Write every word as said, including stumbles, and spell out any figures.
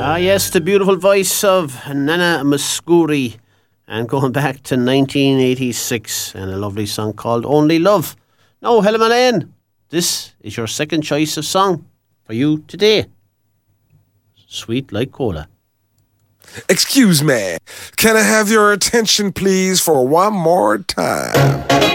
Ah, yes, the beautiful voice of Nana Muscuri. And going back to nineteen eighty-six and a lovely song called Only Love. Now, Helen Mullane, this is your second choice of song for you today. Sweet like cola. Excuse me, can I have your attention please for one more time?